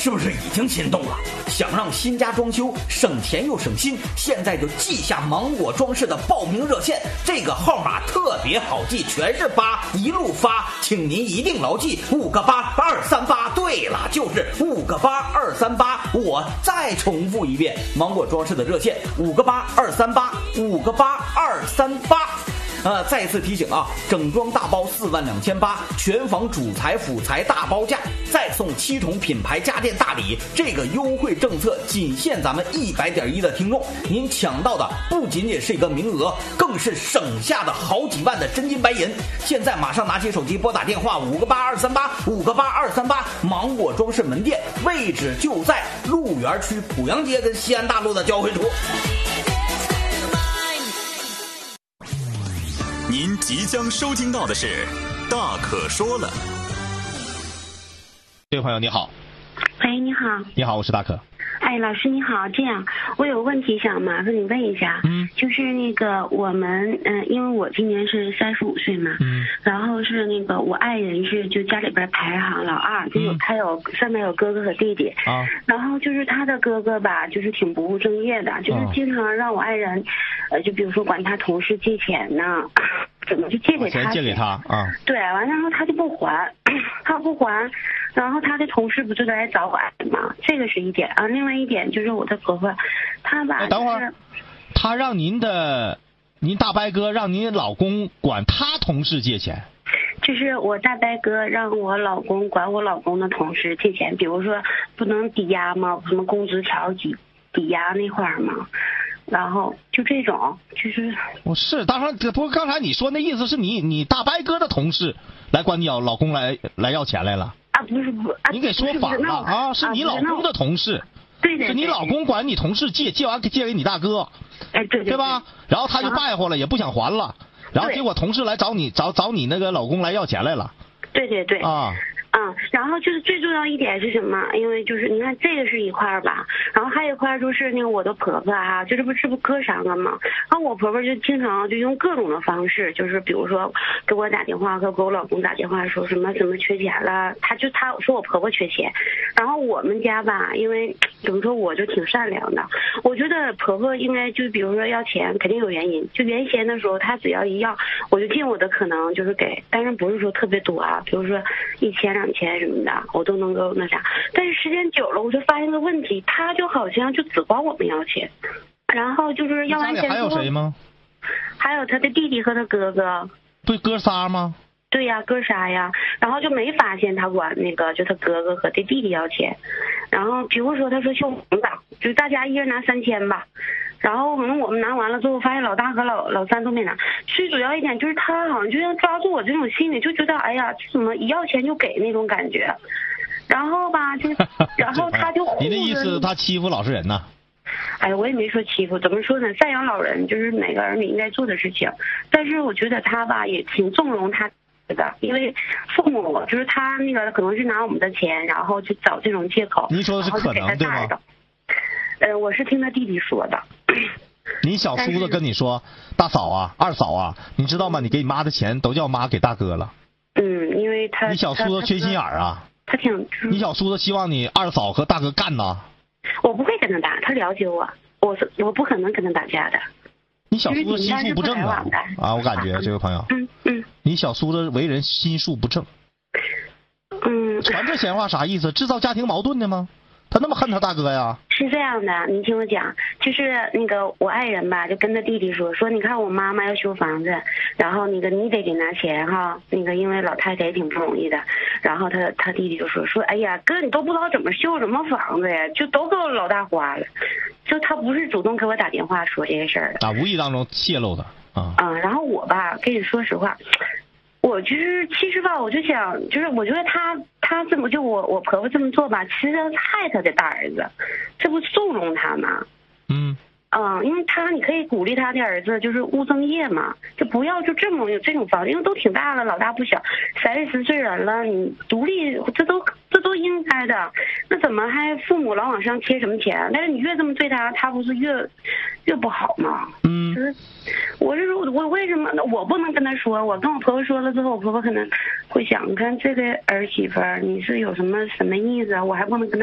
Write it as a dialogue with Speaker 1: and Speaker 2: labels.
Speaker 1: 是不是已经心动了？想让新家装修省钱又省心，现在就记下芒果装饰的报名热线，这个号码特别好记，全是8，一路发，请您一定牢记5个8，238。对了，就是5个8，238。我再重复一遍，芒果装饰的热线5个8，238，5个8，238。再次提醒啊，整装大包42800，全房主材辅材大包价，再送7重品牌家电大礼。这个优惠政策仅限咱们100.1的听众，您抢到的不仅仅是一个名额，更是省下的好几万的真金白银。现在马上拿起手机拨打电话5个8，238，5个8，238。芒果装饰门店位置就在鹿园区濮阳街跟西安大路的交汇处。
Speaker 2: 您即将收听到的是大可说了。
Speaker 3: 这位朋友你好。
Speaker 4: 喂，你好。
Speaker 3: 你好，我是大可。
Speaker 4: 哎，老师你好，这样我有个问题想麻烦你问一下，就是那个我们因为我今年是35岁嘛，然后是那个我爱人是就家里边排行老2，就他有上面有哥哥和弟弟啊，然后就是他的哥哥吧，就是挺不务正业的，就是经常让我爱人就比如说管他同事借钱呢，怎么就借给他，
Speaker 3: 借给他啊，
Speaker 4: 对，完了然后他就不还，他不还，然后他的同事不就来找我爱人嘛，这个是一点啊。另外一点就是我的婆婆，她吧，
Speaker 3: 等会儿，她让您大伯哥让您老公管他同事借钱。
Speaker 4: 就是我大伯哥让我老公管我老公的同事借钱，比如说不能抵押吗？什么工资条抵押那块儿吗？然后就这种，就是
Speaker 3: 我是当然，不过刚才你说那意思是你大伯哥的同事来管你老公来要钱来了
Speaker 4: 啊？不是
Speaker 3: 你给说反了啊！是你老公的同事，
Speaker 4: 对的，
Speaker 3: 是你老公管你同事借完借给你大哥，
Speaker 4: 哎对
Speaker 3: 吧？然后他就败坏了，也不想还了，然后结果同事来找你那个老公来要钱来了。
Speaker 4: 对啊。然后就是最重要一点是什么？因为就是你看这个是一块吧，然后还有一块就是那个我的婆婆啊，就这不割伤了吗？然后我婆婆就经常就用各种的方式，就是比如说给我打电话，给我老公打电话说什么缺钱了，他说我婆婆缺钱，然后我们家吧，因为怎么说我就挺善良的，我觉得婆婆应该就比如说要钱肯定有原因，就原先的时候她只要一要，我就尽我的可能就是给，但是不是说特别多啊，比如说1000、2000什么的，我都能够那啥。但是时间久了，我就发现个问题，他就好像就只管我们要钱，然后就是要完钱之后。
Speaker 3: 还有谁吗？
Speaker 4: 还有他的弟弟和他哥哥。
Speaker 3: 不哥仨吗？
Speaker 4: 对呀，哥仨呀。然后就没发现他管那个就他哥哥和他弟弟要钱，然后比如说他说修房子，就大家一人拿3000吧。然后可能我们拿完了之后，发现老大和老三都没拿。最主要一点就是他好像就像抓住我这种心理，就觉得哎呀，怎么一要钱就给那种感觉。然后吧，然后他就
Speaker 3: 你的意思他欺负老实人呐？
Speaker 4: 哎呀，我也没说欺负，怎么说呢？赡养老人就是每个儿女应该做的事情。但是我觉得他吧也挺纵容他的，因为父母就是他那个可能是拿我们的钱，然后就找这种借口。
Speaker 3: 您说的是可能对吗？
Speaker 4: 我是听他弟弟说的。
Speaker 3: 你小叔子跟你说，大嫂啊、二嫂啊，你知道吗？你给你妈的钱都叫妈给大哥了。
Speaker 4: 因为他
Speaker 3: 你小叔子缺心眼儿啊。
Speaker 4: 他挺。
Speaker 3: 你小叔子希望你二嫂和大哥干呐。
Speaker 4: 我不会跟他打，他了解我，我不可能跟他打架的。
Speaker 3: 你小叔子心术不正啊！我感觉这位朋友，你小叔子为人心术不正。传这闲话啥意思？制造家庭矛盾的吗？他那么恨他大哥呀？
Speaker 4: 是这样的，你听我讲，就是那个我爱人吧，就跟他弟弟说，你看我妈妈要修房子，然后那个你得给拿钱哈，那个因为老太太也挺不容易的，然后他弟弟就说，哎呀哥，你都不知道怎么修什么房子呀，就都给我老大花了，就他不是主动给我打电话说这些事儿的，
Speaker 3: 无意当中泄露的
Speaker 4: 然后我吧跟你说实话。我就是其实吧，我就想，就是我觉得他这么就我婆婆这么做吧，其实害他的大儿子，这不纵容他吗？因为你可以鼓励他的儿子就是务正业嘛，就不要就这么有这种方式，因为都挺大了，老大不小，30岁人了，你独立这都应该的，那怎么还父母老往上贴什么钱？但是你越这么对他，他不是越不好吗？就是我是说我为什么我不能跟他说？我跟我婆婆说了之后，我婆婆可能会想，你看这个儿媳妇儿你是有什么意思啊？我还不能跟他。